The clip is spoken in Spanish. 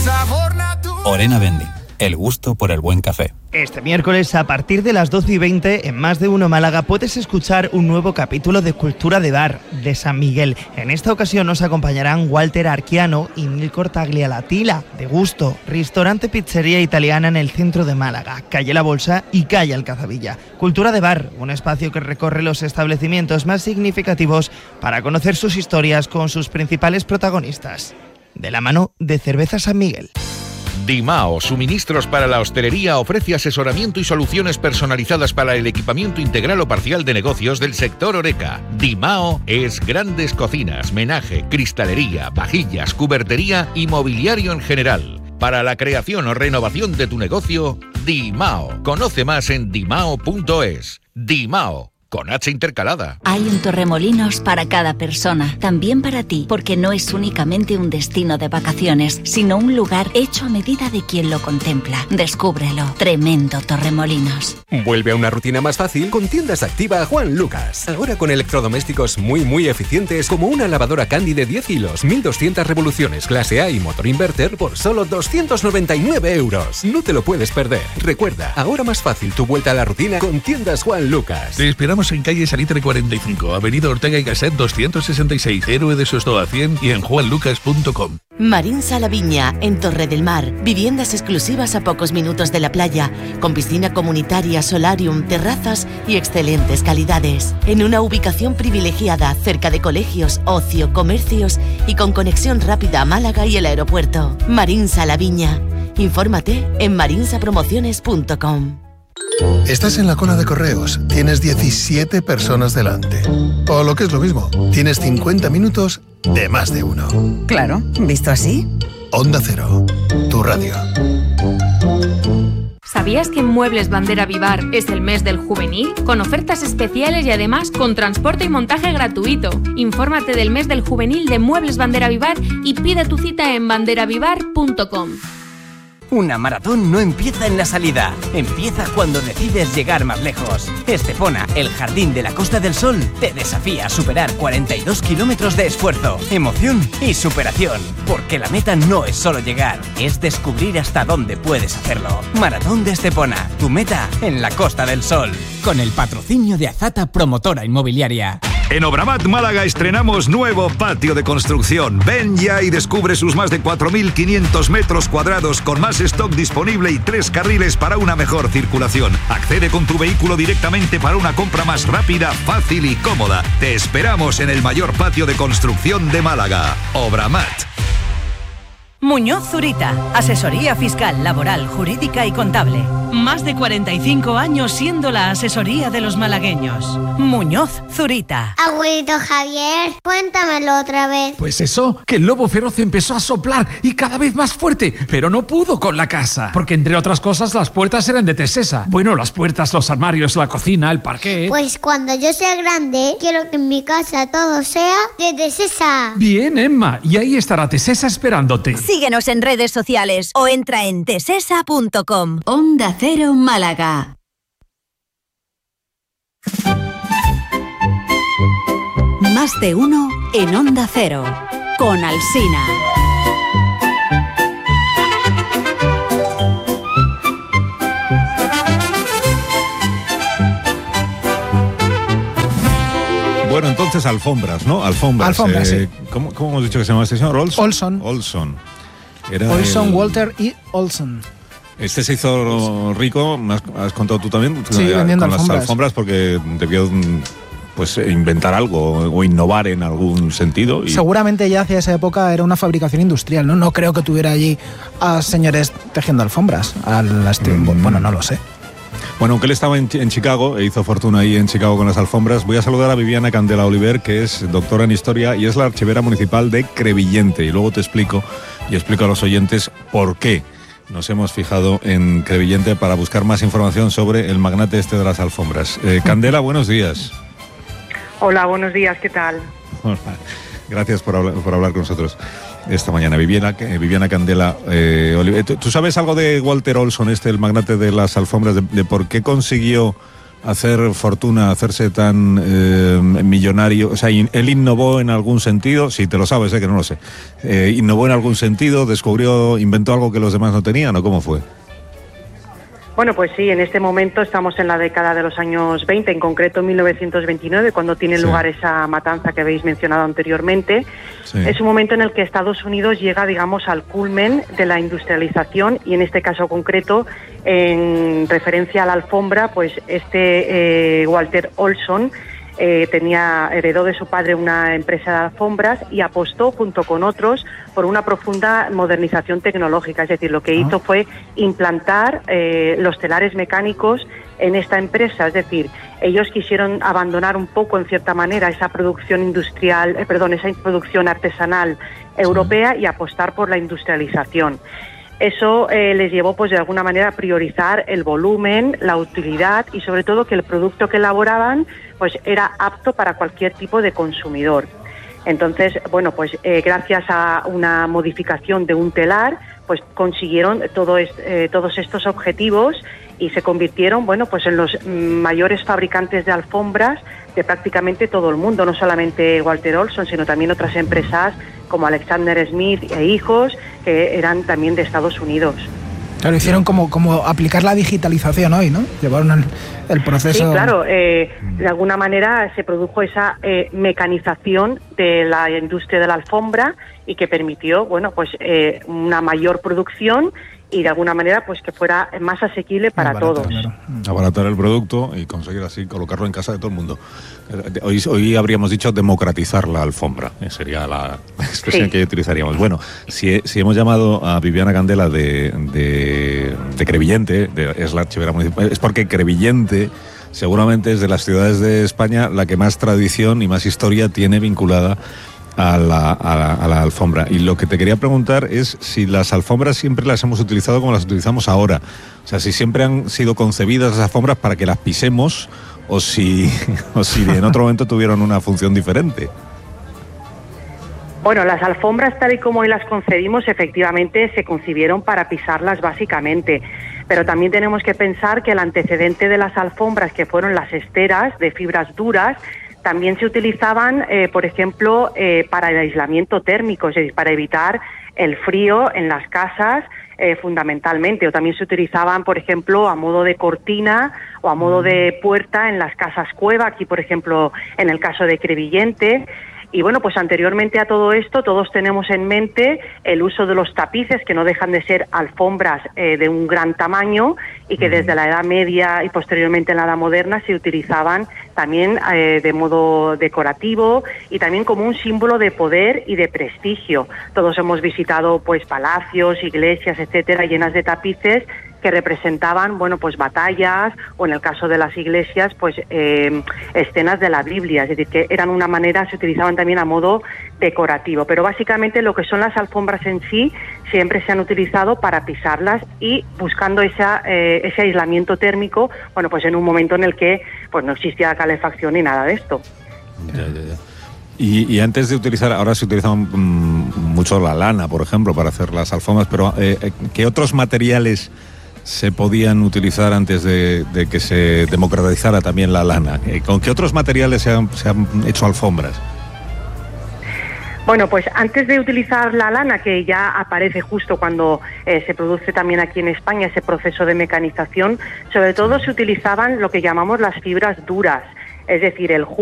Orena Vending, el gusto por el buen café. Este miércoles, a partir de las 12:20, en Más de Uno Málaga, puedes escuchar un nuevo capítulo de Cultura de Bar, de San Miguel. En esta ocasión nos acompañarán Walter Archiano y Nilcor Taglialatila, de Gusto, restaurante pizzería italiana en el centro de Málaga, calle La Bolsa y calle Alcazabilla. Cultura de Bar, un espacio que recorre los establecimientos más significativos para conocer sus historias con sus principales protagonistas. De la mano de Cerveza San Miguel. Dimao, suministros para la hostelería, ofrece asesoramiento y soluciones personalizadas para el equipamiento integral o parcial de negocios del sector Horeca. Dimao es grandes cocinas, menaje, cristalería, vajillas, cubertería y mobiliario en general. Para la creación o renovación de tu negocio, Dimao. Conoce más en dimao.es. Dimao, con H intercalada. Hay un Torremolinos para cada persona, también para ti, porque no es únicamente un destino de vacaciones, sino un lugar hecho a medida de quien lo contempla. Descúbrelo. Tremendo Torremolinos. Vuelve a una rutina más fácil con Tiendas Activa Juan Lucas. Ahora con electrodomésticos muy eficientes, como una lavadora Candy de 10 hilos, 1200 revoluciones, clase A y motor inverter por solo 299 euros. No te lo puedes perder. Recuerda, ahora más fácil tu vuelta a la rutina con Tiendas Juan Lucas. Te esperamos en calle Salitre 45, avenida Ortega y Gasset 266, Héroe de Sostoa 100 y en juanlucas.com. Marín Salaviña, en Torre del Mar. Viviendas exclusivas a pocos minutos de la playa, con piscina comunitaria, solarium, terrazas y excelentes calidades. En una ubicación privilegiada, cerca de colegios, ocio, comercios y con conexión rápida a Málaga y el aeropuerto. Marín Salaviña. Infórmate en marinsapromociones.com. Estás en la cola de correos, tienes 17 personas delante. O lo que es lo mismo, tienes 50 minutos de más de uno. Claro, visto así. Onda Cero, tu radio. ¿Sabías que en Muebles Bandera Vivar es el mes del juvenil? Con ofertas especiales y además con transporte y montaje gratuito. Infórmate del mes del juvenil de Muebles Bandera Vivar y pide tu cita en banderavivar.com. Una maratón no empieza en la salida, empieza cuando decides llegar más lejos. Estepona, el jardín de la Costa del Sol, te desafía a superar 42 kilómetros de esfuerzo, emoción y superación. Porque la meta no es solo llegar, es descubrir hasta dónde puedes hacerlo. Maratón de Estepona, tu meta en la Costa del Sol. Con el patrocinio de Azata Promotora Inmobiliaria. En Obramat Málaga estrenamos nuevo patio de construcción. Ven ya y descubre sus más de 4.500 metros cuadrados con más stock disponible y 3 carriles para una mejor circulación. Accede con tu vehículo directamente para una compra más rápida, fácil y cómoda. Te esperamos en el mayor patio de construcción de Málaga. Obramat. Muñoz Zurita, asesoría fiscal, laboral, jurídica y contable. Más de 45 años siendo la asesoría de los malagueños. Muñoz Zurita. Abuelito Javier, cuéntamelo otra vez. Pues eso, que el lobo feroz empezó a soplar y cada vez más fuerte, pero no pudo con la casa. Porque entre otras cosas las puertas eran de Tesesa. Bueno, las puertas, los armarios, la cocina, el parquet. Pues cuando yo sea grande, quiero que en mi casa todo sea de Tesesa. Bien, Emma, y ahí estará Tesesa esperándote. Síguenos en redes sociales o entra en tesesa.com. Onda Cero Málaga. Más de uno en Onda Cero con Alsina. Bueno, entonces alfombras, ¿no? Alfombras, sí. ¿Cómo hemos dicho que se llama este señor? Olson. Olson, Walter y Olson. Este se hizo rico, me has contado tú también, sí, vendiendo con las alfombras porque debió pues inventar algo o innovar en algún sentido. Seguramente ya hacia esa época era una fabricación industrial, ¿no? No creo que tuviera allí a señores tejiendo alfombras. Bueno, no lo sé. Bueno, aunque él estaba en Chicago e hizo fortuna ahí en Chicago con las alfombras, voy a saludar a Viviana Candela Oliver, que es doctora en Historia y es la archivera municipal de Crevillente. Y luego te explico a los oyentes por qué nos hemos fijado en Crevillente para buscar más información sobre el magnate este de las alfombras. Candela, buenos días. Hola, buenos días, ¿qué tal? Hola. Gracias por hablar con nosotros esta mañana. Viviana Candela Oliver. ¿Tú sabes algo de Walter Olson, el magnate de las alfombras, de por qué consiguió hacer fortuna, hacerse tan millonario? O sea, él innovó en algún sentido, si te lo sabes, que no lo sé. ¿Innovó en algún sentido? ¿Inventó algo que los demás no tenían o cómo fue? Bueno, pues sí, en este momento estamos en la década de los años 20, en concreto 1929, cuando tiene lugar esa matanza que habéis mencionado anteriormente. Sí. Es un momento en el que Estados Unidos llega, digamos, al culmen de la industrialización y en este caso concreto, en referencia a la alfombra, pues Walter Olson heredó de su padre una empresa de alfombras y apostó junto con otros por una profunda modernización tecnológica, es decir, lo que hizo fue implantar los telares mecánicos en esta empresa, es decir, ellos quisieron abandonar un poco en cierta manera esa producción industrial, esa producción artesanal europea y apostar por la industrialización. Eso les llevó, pues de alguna manera, a priorizar el volumen, la utilidad y sobre todo que el producto que elaboraban pues era apto para cualquier tipo de consumidor. Entonces, bueno, pues gracias a una modificación de un telar, pues consiguieron todos estos objetivos y se convirtieron, bueno, pues en los mayores fabricantes de alfombras de prácticamente todo el mundo, no solamente Walter Olson, sino también otras empresas como Alexander Smith e hijos, que eran también de Estados Unidos. Claro, hicieron como aplicar la digitalización hoy, ¿no? Llevaron el proceso... Sí, claro, de alguna manera se produjo esa mecanización de la industria de la alfombra y que permitió, bueno, pues una mayor producción y de alguna manera pues que fuera más asequible para todos. Claro. Abaratar el producto y conseguir así colocarlo en casa de todo el mundo. Hoy habríamos dicho democratizar la alfombra, sería la expresión que utilizaríamos. Bueno, si hemos llamado a Viviana Candela de Crevillente, es la archivera municipal, es porque Crevillente seguramente es de las ciudades de España la que más tradición y más historia tiene vinculada a la alfombra. Y lo que te quería preguntar es si las alfombras siempre las hemos utilizado como las utilizamos ahora. O sea, si siempre han sido concebidas las alfombras para que las pisemos o si en otro momento tuvieron una función diferente. Bueno, las alfombras tal y como hoy las concebimos efectivamente se concibieron para pisarlas básicamente, pero también tenemos que pensar que el antecedente de las alfombras, que fueron las esteras de fibras duras, también se utilizaban, por ejemplo, para el aislamiento térmico, es decir, para evitar el frío en las casas, fundamentalmente, o también se utilizaban, por ejemplo, a modo de cortina o a modo de puerta en las casas cueva, aquí, por ejemplo, en el caso de Crevillente. Y bueno, pues anteriormente a todo esto, todos tenemos en mente el uso de los tapices, que no dejan de ser alfombras de un gran tamaño y que desde la Edad Media y posteriormente en la Edad Moderna se utilizaban también de modo decorativo y también como un símbolo de poder y de prestigio. Todos hemos visitado pues palacios, iglesias, etcétera, llenas de tapices que representaban, bueno, pues batallas o en el caso de las iglesias, pues escenas de la Biblia, es decir, que eran una manera, se utilizaban también a modo decorativo, pero básicamente lo que son las alfombras en sí siempre se han utilizado para pisarlas y buscando ese aislamiento térmico, bueno, pues en un momento en el que pues no existía calefacción ni nada de esto. Ya. Y antes de utilizar, ahora se utiliza mucho la lana, por ejemplo, para hacer las alfombras, pero ¿qué otros materiales se podían utilizar antes de que se democratizara también la lana? ¿Con qué otros materiales se han hecho alfombras? Bueno, pues antes de utilizar la lana, que ya aparece justo cuando se produce también aquí en España ese proceso de mecanización, sobre todo se utilizaban lo que llamamos las fibras duras, es decir, el